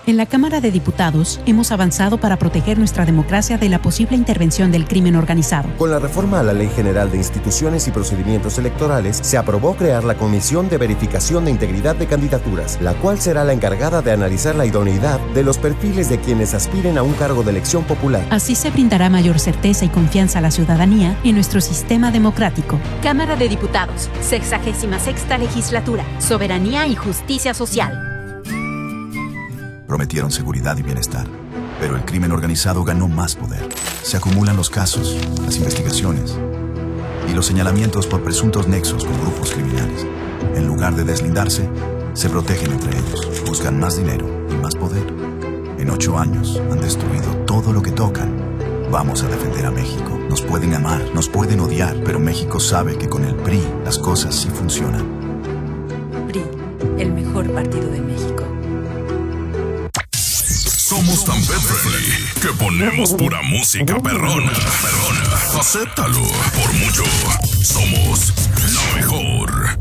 En la Cámara de Diputados hemos avanzado para proteger nuestra democracia de la posible intervención del crimen organizado. Con la reforma a la Ley General de Instituciones y Procedimientos Electorales, se aprobó crear la Comisión de Verificación de Integridad de Candidaturas, la cual será la encargada de analizar la idoneidad de los perfiles de quienes aspiren a un cargo de elección popular. Así se brindará mayor certeza y confianza a la ciudadanía en nuestro sistema democrático. Cámara de Diputados, 66ª Legislatura, Soberanía y Justicia Social. Prometieron seguridad y bienestar, pero el crimen organizado ganó más poder. Se acumulan los casos, las investigaciones y los señalamientos por presuntos nexos con grupos criminales. En lugar de deslindarse, se protegen entre ellos, buscan más dinero y más poder. En 8 años han destruido todo lo que tocan. Vamos a defender a México. Nos pueden amar, nos pueden odiar, pero México sabe que con el PRI las cosas sí funcionan. PRI, el mejor partido de México. Somos tan pet friendly que ponemos pura música perrona. Acéptalo. Por mucho, somos la mejor.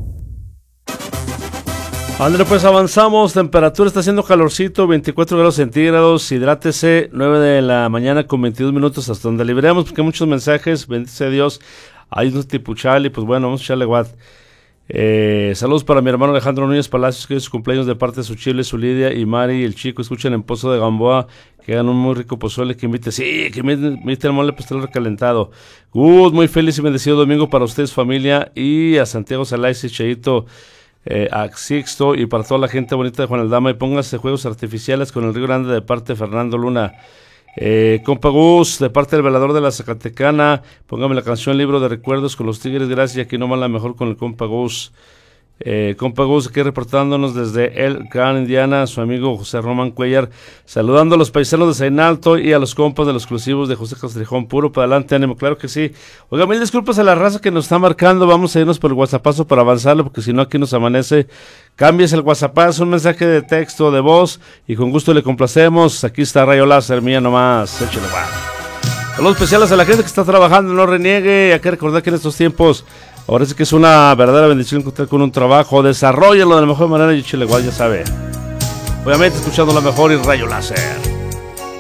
André, pues avanzamos. Temperatura está haciendo calorcito, 24 grados centígrados. Hidrátese, 9 de la mañana con 22 minutos hasta donde liberemos, porque hay muchos mensajes. Bendito sea Dios. Hay un tipuchal y pues bueno, vamos a echarle guat. Saludos para mi hermano Alejandro Núñez Palacios, que es su cumpleaños de parte de su chile, su Lidia y Mari y el chico. Escuchen en Pozo de Gamboa, que hagan un muy rico pozole, que invite el mole pastel recalentado. Muy feliz y bendecido domingo para ustedes, familia, y a Santiago Salais y Cheito, a Sixto y para toda la gente bonita de Juan Aldama. Y pónganse juegos artificiales con el Río Grande de parte de Fernando Luna. Compa Gus, de parte del velador de la Zacatecana, póngame la canción Libro de Recuerdos con los Tigres, gracias, y aquí nomás la mejor con el Compa Gus. Compa Gus, aquí reportándonos desde El Can, Indiana, su amigo José Román Cuellar, saludando a los paisanos de Zainalto y a los compas de los exclusivos de José Castrejón. Puro para adelante, ánimo, claro que sí. Oiga, mil disculpas a la raza que nos está marcando, vamos a irnos por el WhatsAppazo para avanzarlo, porque si no aquí nos amanece. Cambies el WhatsAppazo, un mensaje de texto, de voz, y con gusto le complacemos. Aquí está Rayo Láser, mía nomás, échale guau. Saludos especiales a la gente que está trabajando, no reniegue. Hay que recordar que en estos tiempos ahora sí que es una verdadera bendición contar con un trabajo. Desarróllalo de la mejor manera y échale guau, ya sabe. Obviamente escuchando la mejor y Rayo Láser.